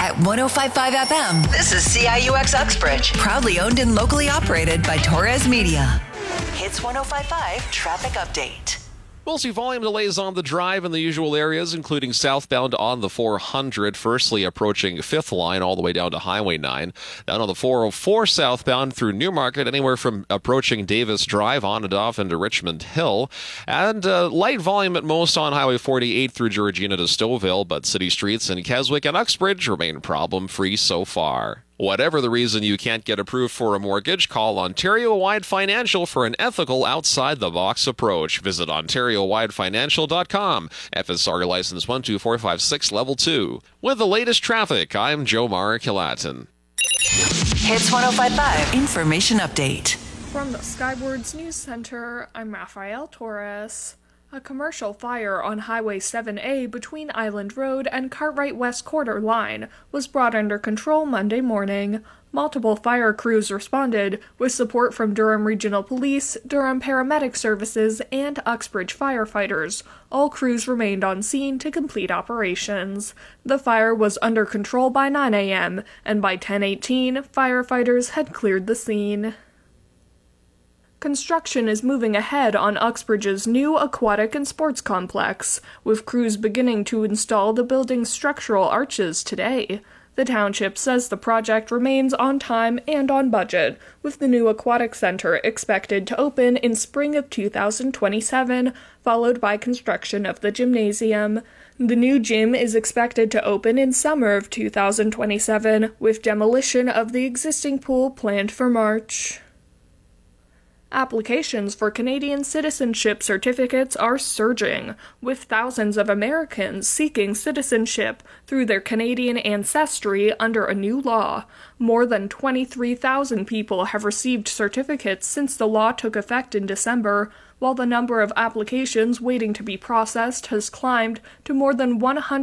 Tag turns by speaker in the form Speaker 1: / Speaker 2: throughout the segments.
Speaker 1: At 105.5 FM, this is CIUX Uxbridge. Proudly owned and locally operated by Torres Media. Hits 105.5 traffic update.
Speaker 2: We'll see volume delays on the drive in the usual areas, including southbound on the 400, firstly approaching 5th line all the way down to Highway 9. Down on the 404 southbound through Newmarket, anywhere from approaching Davis Drive on and off into Richmond Hill. And light volume at most on Highway 48 through Georgina to Stouffville, but city streets in Keswick and Uxbridge remain problem-free so far. Whatever the reason you can't get approved for a mortgage, call Ontario-Wide Financial for an ethical, outside-the-box approach. Visit OntarioWideFinancial.com. FSR license 12456 Level 2. With the latest traffic, I'm Joe Marakilatin.
Speaker 1: Hits 105.5 Information Update.
Speaker 3: From the Skywards News Center, I'm Rafael Torres. A commercial fire on Highway 7A between Island Road and Cartwright West Quarter Line was brought under control Monday morning. Multiple fire crews responded, with support from Durham Regional Police, Durham Paramedic Services, and Uxbridge firefighters. All crews remained on scene to complete operations. The fire was under control by 9 a.m., and by 10:18, firefighters had cleared the scene. Construction is moving ahead on Uxbridge's new aquatic and sports complex, with crews beginning to install the building's structural arches today. The township says the project remains on time and on budget, with the new aquatic center expected to open in spring of 2027, followed by construction of the gymnasium. The new gym is expected to open in summer of 2027, with demolition of the existing pool planned for March. Applications for Canadian citizenship certificates are surging, with thousands of Americans seeking citizenship through their Canadian ancestry under a new law. More than 23,000 people have received certificates since the law took effect in December, while the number of applications waiting to be processed has climbed to more than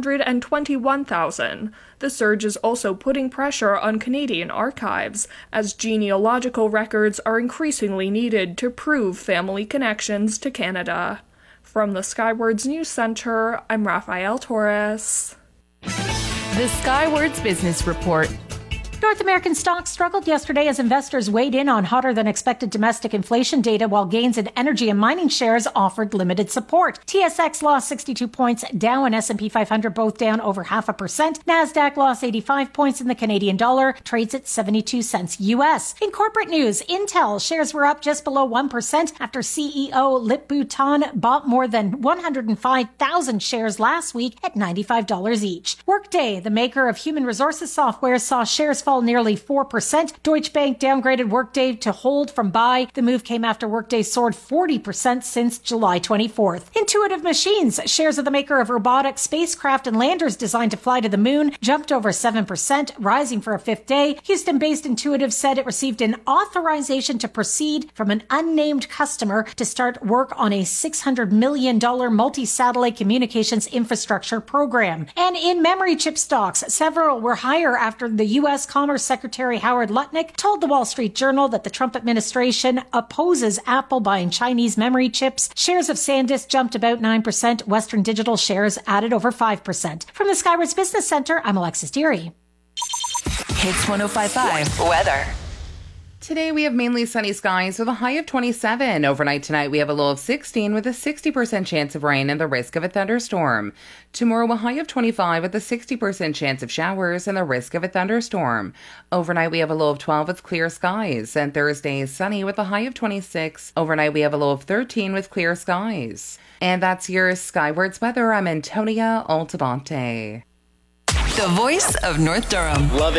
Speaker 3: 121,000. The surge is also putting pressure on Canadian archives, as genealogical records are increasingly needed to prove family connections to Canada. From the Skywards News Center, I'm Rafael Torres.
Speaker 4: The Skywards Business Report. North American stocks struggled yesterday as investors weighed in on hotter-than-expected domestic inflation data, while gains in energy and mining shares offered limited support. TSX lost 62 points, Dow and S&P 500 both down over 0.5%. NASDAQ lost 85 points, and the Canadian dollar trades at 72 cents U.S. In corporate news, Intel shares were up just below 1% after CEO Lip-Bu Tan bought more than 105,000 shares last week at $95 each. Workday, the maker of human resources software, saw shares fall nearly 4%. Deutsche Bank downgraded Workday to hold from buy. The move came after Workday soared 40% since July 24th. Intuitive Machines, shares of the maker of robotics, spacecraft, and landers designed to fly to the moon, jumped over 7%, rising for a fifth day. Houston-based Intuitive said it received an authorization to proceed from an unnamed customer to start work on a $600 million multi-satellite communications infrastructure program. And in memory chip stocks, several were higher after the U.S. Commerce Secretary Howard Lutnick told the Wall Street Journal that the Trump administration opposes Apple buying Chinese memory chips. Shares of SanDisk jumped about 9%. Western Digital shares added over 5%. From the Skywards Business Center, I'm Alexis Deary.
Speaker 1: Hits 105.5 Weather.
Speaker 5: Today we have mainly sunny skies with a high of 27. Overnight tonight we have a low of 16 with a 60% chance of rain and the risk of a thunderstorm. Tomorrow a high of 25 with a 60% chance of showers and the risk of a thunderstorm. Overnight we have a low of 12 with clear skies. And Thursday is sunny with a high of 26. Overnight we have a low of 13 with clear skies. And that's your Skywards weather. I'm Antonia Altabante.
Speaker 1: The voice of North Durham.
Speaker 6: Love it.